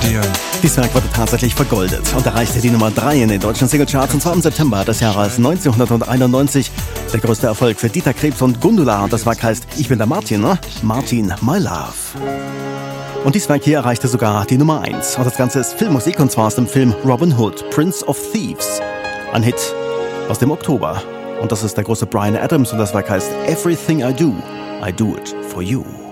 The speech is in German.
Dieses Werk wurde tatsächlich vergoldet und erreichte die Nummer 3 in den deutschen Singlecharts, und zwar im September des Jahres 1991. Der größte Erfolg für Dieter Krebs und Gundula, und das Werk heißt Ich bin der Martin, ne? Martin, My Love. Und dieses Werk hier erreichte sogar die Nummer 1. Und das Ganze ist Filmmusik, und zwar aus dem Film Robin Hood, Prince of Thieves. Ein Hit aus dem Oktober. Und das ist der große Bryan Adams, und das Werk heißt Everything I Do it for you.